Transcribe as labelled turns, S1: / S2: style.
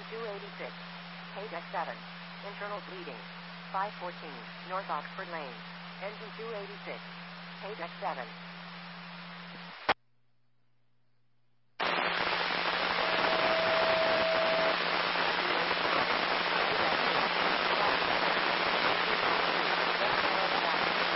S1: 286. Page X7. Internal bleeding. 514, North Oxford Lane. Engine 286. Page X7.